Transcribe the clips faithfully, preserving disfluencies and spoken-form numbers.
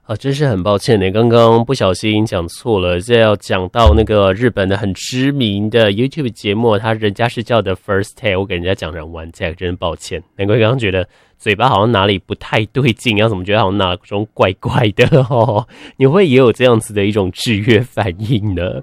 啊，真是很抱歉呢，刚刚不小心讲错了。这要讲到那个日本的很知名的 YouTube 节目，他人家是叫的 First Take， 我给人家讲成 One Take， 真抱歉。难怪刚刚觉得嘴巴好像哪里不太对劲，要怎么觉得好像哪种怪怪的哦？你会也有这样子的一种制约反应呢？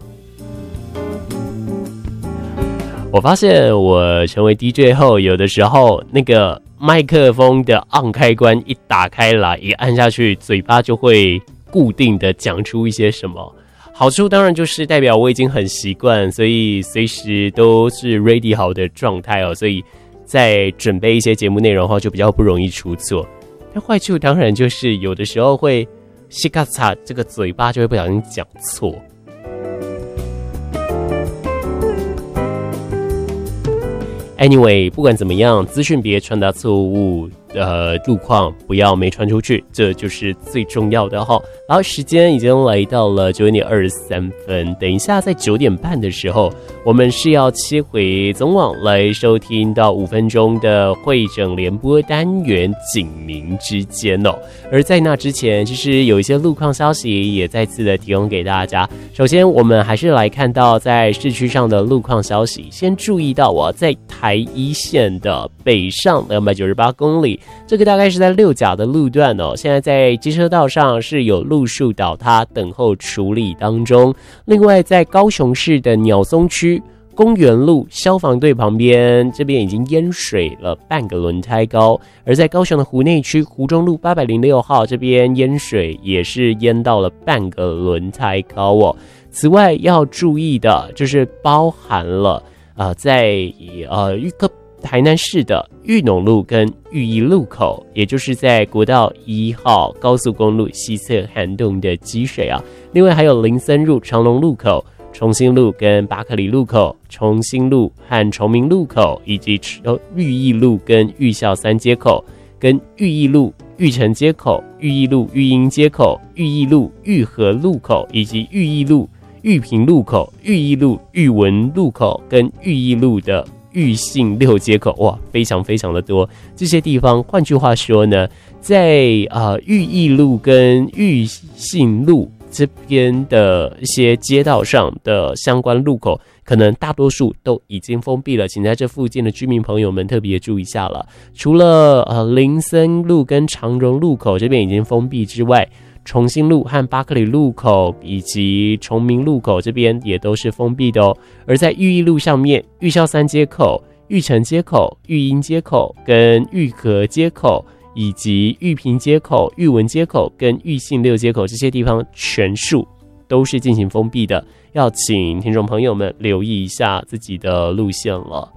我发现我成为 D J 后，有的时候那个麦克风的 on 开关一打开来，一按下去，嘴巴就会固定的讲出一些什么。好处当然就是代表我已经很习惯，所以随时都是 ready 好的状态哦，所以在准备一些节目内容的话，就比较不容易出错。但坏处当然就是有的时候会西嘎嚓，这个嘴巴就会不小心讲错。Anyway， 不管怎么样，资讯别传达错误，呃，路况不要没传出去，这就是最重要的哈。然后时间已经来到了九点二十三分，等一下在九点半的时候，我们是要切回总网来收听到五分钟的会诊联播单元警民之间哦。而在那之前，其实有一些路况消息也再次的提供给大家。首先，我们还是来看到在市区上的路况消息，先注意到啊，在台一线的北上两百九十八公里，这个大概是在六甲的路段哦。现在在机车道上是有路树倒塌等候处理当中。另外，在高雄市的鸟松区公园路消防队旁边，这边已经淹水了半个轮胎高。而在高雄的湖内区湖中路八百零六号这边淹水也是淹到了半个轮胎高哦。此外要注意的就是包含了呃在呃一个台南市的裕农路跟裕一路口，也就是在国道一号高速公路西侧涵洞的积水啊。另外还有林森路长隆路口、重新路跟巴克里路口、重新路和崇明路口，以及裕义路跟裕孝三街口、跟裕义路裕城街口、裕义路裕英街口、裕义路裕和路口，以及裕义路裕平路口、裕义路裕文路口跟裕义路的裕信六街口，哇，非常非常的多。这些地方，换句话说呢，在呃裕义路跟裕信路这边的一些街道上的相关路口，可能大多数都已经封闭了，请在这附近的居民朋友们特别注意一下了。除了呃林森路跟长荣路口这边已经封闭之外，重新路和巴克里路口以及崇明路口这边也都是封闭的哦。而在裕义路上面，裕孝三街口、裕城街口、裕英街口跟裕和街口，以及裕平街口、裕文街口跟裕信六街口这些地方全数都是进行封闭的，要请听众朋友们留意一下自己的路线了。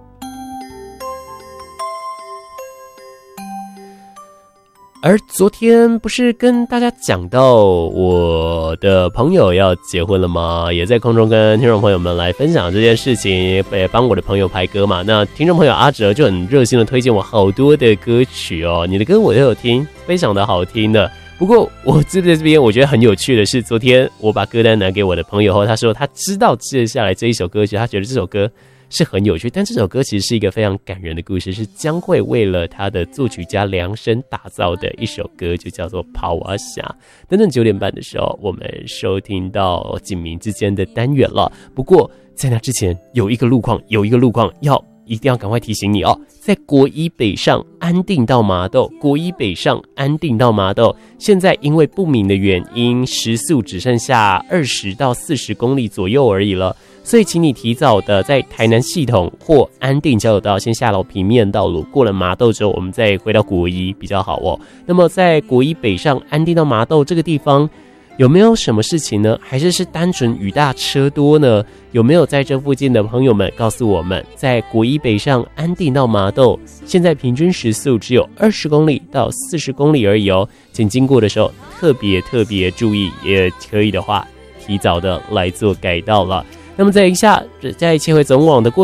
而昨天不是跟大家讲到我的朋友要结婚了吗？也在空中跟听众朋友们来分享这件事情，也帮我的朋友排歌嘛。那听众朋友阿哲就很热心的推荐我好多的歌曲哦，你的歌我都有听，非常的好听的。不过我这边这边我觉得很有趣的是，昨天我把歌单拿给我的朋友后，他说他知道接下来这一首歌曲，他觉得这首歌是很有趣，但这首歌其实是一个非常感人的故事，是江蕙为了他的作曲家量身打造的一首歌，就叫做《跑啊侠》。等等九点半的时候，我们收听到警民之间的单元了。不过在那之前，有一个路况，有一个路况要一定要赶快提醒你哦，在国一北上安定到麻豆，国一北上安定到麻豆，现在因为不明的原因，时速只剩下二十到四十公里左右而已了。所以请你提早的在台南系统或安定交流道先下楼平面道路，过了麻豆之后我们再回到国一比较好哦。那么在国一北上安定到麻豆这个地方有没有什么事情呢？还是是单纯雨大车多呢？有没有在这附近的朋友们告诉我们，在国一北上安定到麻豆现在平均时速只有二十公里到四十公里而已哦，请经过的时候特别特别注意，也可以的话提早的来做改道了。那么在一下再切回总网的过